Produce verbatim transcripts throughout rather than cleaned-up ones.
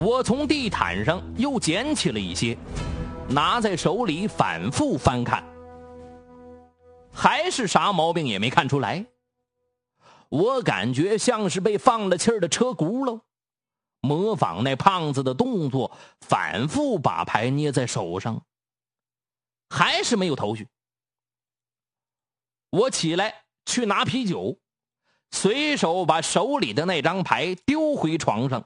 我从地毯上又捡起了一些，拿在手里反复翻看，还是啥毛病也没看出来。我感觉像是被放了气儿的车轱辘，模仿那胖子的动作，反复把牌捏在手上，还是没有头绪。我起来去拿啤酒，随手把手里的那张牌丢回床上。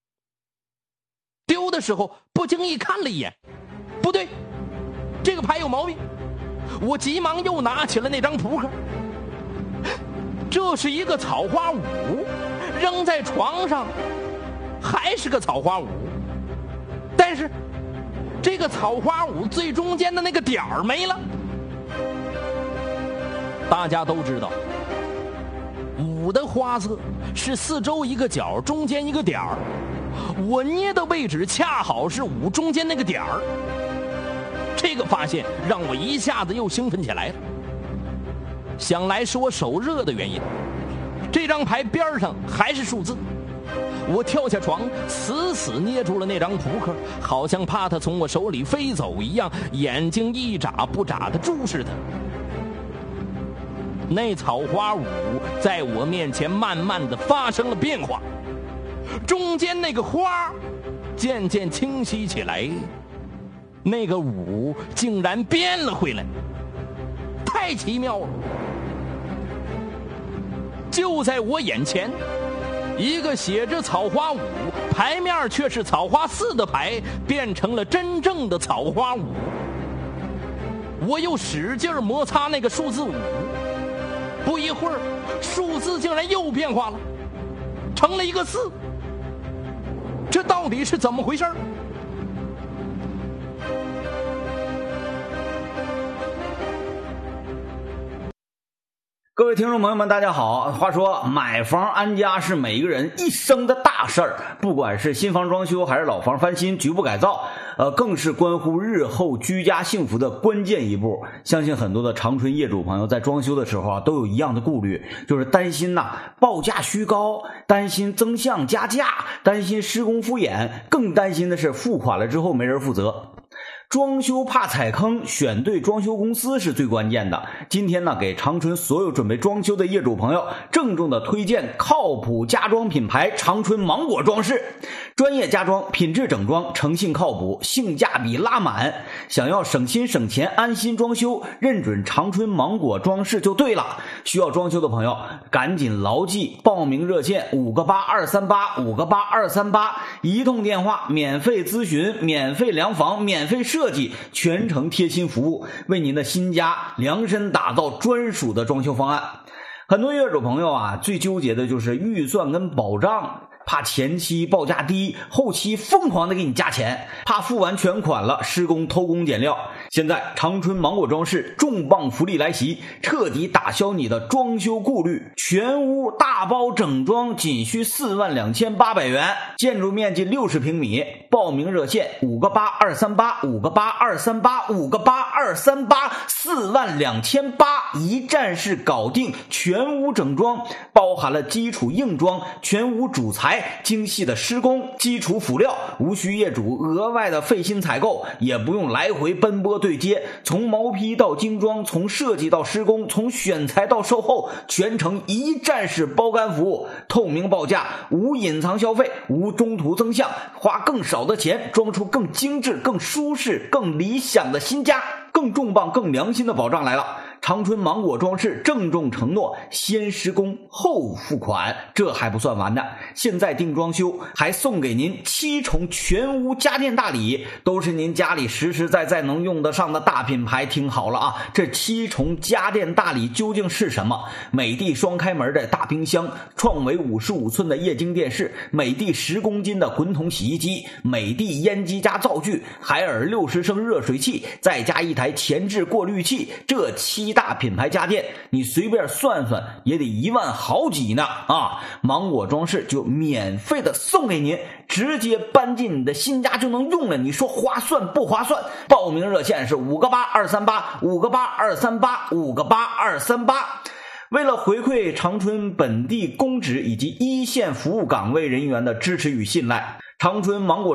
丢的时候不经意看了一眼，不对，这个牌有毛病。我急忙又拿起了那张扑克，这是一个草花五，扔在床上还是个草花五，但是这个草花五最中间的那个点儿没了。大家都知道，五的花色是四周一个角，中间一个点儿，我捏的位置恰好是五中间那个点儿。这个发现让我一下子又兴奋起来了，想来是我手热的原因。这张牌边上还是数字，我跳下床，死死捏住了那张扑克，好像怕它从我手里飞走一样，眼睛一眨不眨地注视它。那草花五在我面前慢慢地发生了变化，中间那个花渐渐清晰起来，那个五竟然变了回来，太奇妙了。就在我眼前，一个写着草花五，牌面却是草花四的牌变成了真正的草花五。我又使劲摩擦那个数字五，不一会儿数字竟然又变化了，成了一个四。这到底是怎么回事？ 各位听众朋友们大家好，话说买房安家是每一个人一生的大事儿，不管是新房装修还是老房翻新局部改造，呃，更是关乎日后居家幸福的关键一步。相信很多的长春业主朋友在装修的时候啊，都有一样的顾虑，就是担心呐、啊、报价虚高，担心增项加价，担心施工敷衍，更担心的是付款了之后没人负责。装修怕踩坑，选对装修公司是最关键的。今天呢，给长春所有准备装修的业主朋友郑重的推荐靠谱家装品牌长春芒果装饰，专业家装，品质整装，诚信靠谱，性价比拉满。想要省心省钱，安心装修，认准长春芒果装饰就对了。需要装修的朋友赶紧牢记报名热线五个八二三八五个八二三八，一通电话免费咨询，免费量房，免费设计，全程贴心服务，为您的新家量身打造专属的装修方案。很多业主朋友啊，最纠结的就是预算跟保障，怕前期报价低，后期疯狂的给你加钱，怕付完全款了施工偷工减料。现在长春芒果装饰重磅福利来袭，彻底打消你的装修顾虑，全屋大包整装仅需四万两千八百元，建筑面积六十平米。报名热线五个八二三八五个八二三八五个八二三八，四万两千八一站式搞定，全屋整装，包含了基础硬装、全屋主材、精细的施工、基础辅料，无需业主额外的费心采购，也不用来回奔波对接，从毛坯到精装，从设计到施工，从选材到售后，全程一站式包干服务，透明报价，无隐藏消费，无中途增项，花更少的钱装出更精致、更舒适、更理想的新家。更重磅更良心的保障来了，长春芒果装饰郑重承诺先施工后付款。这还不算完呢，现在订装修还送给您七重全屋家电大礼，都是您家里实实在在能用得上的大品牌。听好了啊，这七重家电大礼究竟是什么？美的双开门的大冰箱，创维五十五寸的液晶电视，美的十公斤的滚筒洗衣机，美的烟机加灶具，海尔六十升热水器，再加一台前置过滤器，这七大品牌家电你随便算算也得一万好几呢啊！芒果装饰就免费的送给您，直接搬进你的新家就能用了，你说划算不划算？报名热线是五个八二三八五个八二三八五个八二三八。为了回馈长春本地公职以及一线服务岗位人员的支持与信赖， 长春芒果